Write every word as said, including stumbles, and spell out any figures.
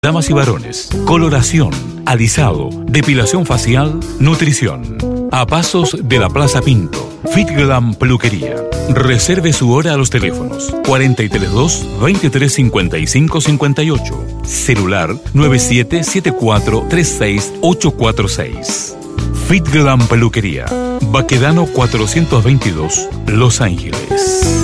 Damas y varones, coloración, alisado, depilación facial, nutrición. A pasos de la Plaza Pinto, Fit Glam Peluquería. Reserve su hora a los teléfonos cuarenta y tres dos, veintitrés cincuenta y cinco cincuenta y ocho. Celular nueve siete siete cuatro tres seis ocho cuatro seis. Fit Glam Peluquería, Baquedano cuatrocientos veintidós, Los Ángeles.